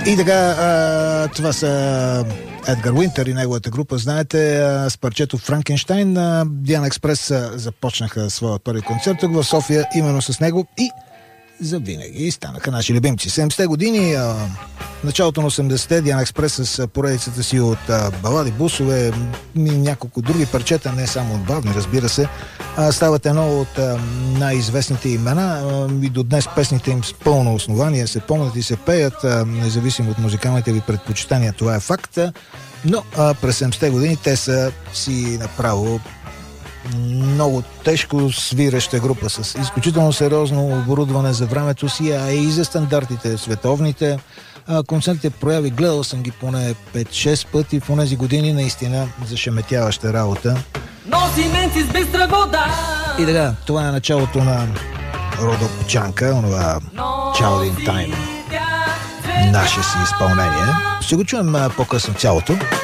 И така, това са Едгар Уинтер и неговата група. Знаете, с парчето Франкенщайн Диана Експрес започнаха своя първи концерт тук в София, именно с него и завинаги станаха наши любимци. 70-те години, началото на 80-те, Диана Експрес с поредицата си от балади, бусове и няколко други парчета, не само от бавни, разбира се, стават едно от най-известните имена и до днес песните им с пълно основание се помнят и се пеят, независимо от музикалните ви предпочитания, това е факт. Но през 70-те години те са си направо много тежко свиреща група с изключително сериозно оборудване за времето си, а и за стандартите световните. Концертите прояви, гледал съм ги поне 5-6 пъти в тези години, наистина зашеметяваща работа. И така, това е началото на Родопчанка, онова Child in Time, наше си изпълнение. Ще го чуем по-късно цялото.